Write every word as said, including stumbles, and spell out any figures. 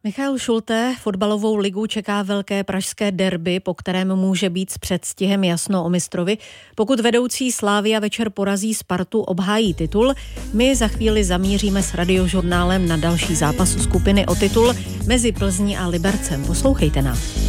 Michal Schulte, fotbalovou ligu čeká velké pražské derby, po kterém může být s předstihem jasno o mistrovi. Pokud vedoucí Slavia večer porazí Spartu, obhájí titul. My za chvíli zamíříme s Radiožurnálem na další zápas skupiny o titul mezi Plzní a Libercem. Poslouchejte nás.